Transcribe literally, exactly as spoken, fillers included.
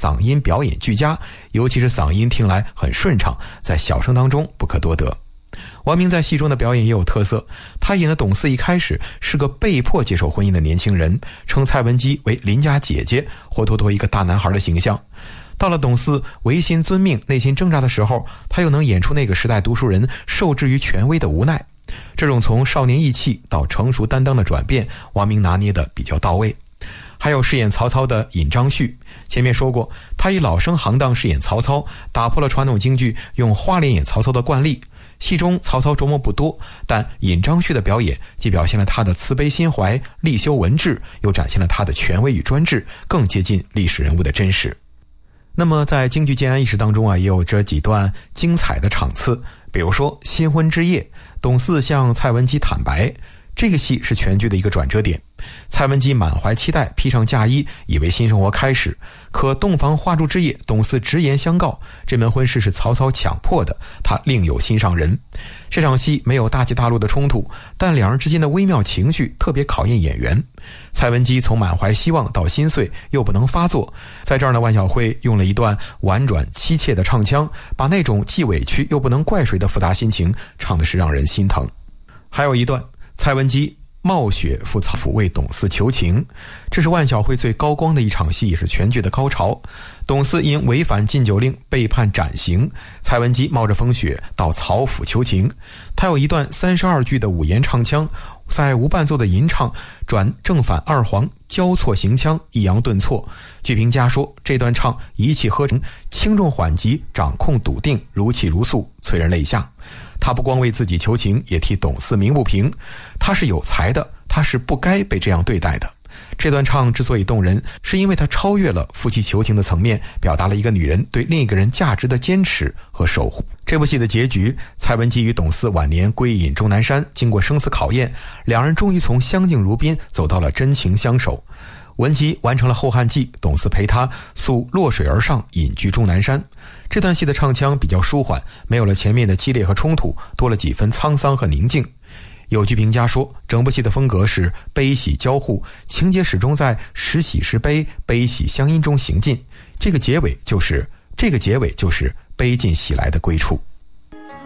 嗓音表演俱佳，尤其是嗓音听来很顺畅，在小生当中不可多得。王明在戏中的表演也有特色，他演的董四一开始是个被迫接受婚姻的年轻人，称蔡文姬为邻家姐姐，活脱脱一个大男孩的形象。到了董四违心遵命、内心挣扎的时候，他又能演出那个时代读书人受制于权威的无奈。这种从少年义气到成熟担当的转变，王明拿捏得比较到位。还有饰演曹操的尹章旭，前面说过，他以老生行当饰演曹操，打破了传统京剧用花脸演曹操的惯例。戏中曹操琢磨不多，但尹章旭的表演既表现了他的慈悲心怀、力修文治，又展现了他的权威与专制，更接近历史人物的真实。那么在京剧建安驿事当中啊，也有这几段精彩的场次，比如说新婚之夜，董四向蔡文姬坦白，这个戏是全剧的一个转折点。蔡文姬满怀期待，披上嫁衣，以为新生活开始。可洞房花烛之夜，董四直言相告，这门婚事是曹操强迫的，他另有心上人。这场戏没有大起大落的冲突，但两人之间的微妙情绪特别考验演员。蔡文姬从满怀希望到心碎，又不能发作。在这儿呢，万晓惠用了一段婉转凄切的唱腔，把那种既委屈又不能怪谁的复杂心情唱的是让人心疼。还有一段，蔡文姬冒雪赴曹府为董四求情，这是万晓惠最高光的一场戏，也是全剧的高潮。董四因违反禁酒令被判斩刑，蔡文姬冒着风雪到曹府求情。他有一段三十二句的五言唱腔，在无伴奏的吟唱转正反二黄交错行腔，抑扬顿挫。剧评家说，这段唱一气呵成，轻重缓急掌控笃定，如泣如诉，催人泪下。他不光为自己求情，也替董四鸣不平。他是有才的，他是不该被这样对待的。这段唱之所以动人，是因为它超越了夫妻求情的层面，表达了一个女人对另一个人价值的坚持和守护。这部戏的结局，蔡文姬与董四晚年归隐终南山，经过生死考验，两人终于从相敬如宾走到了真情相守。文姬完成了后汉记，董四陪她溯洛水而上，隐居终南山。这段戏的唱腔比较舒缓，没有了前面的激烈和冲突，多了几分沧桑和宁静。有剧评家说，整部戏的风格是悲喜交互，情节始终在时喜时悲、悲喜相因中行进。这个结尾就是这个结尾就是悲尽喜来的归处。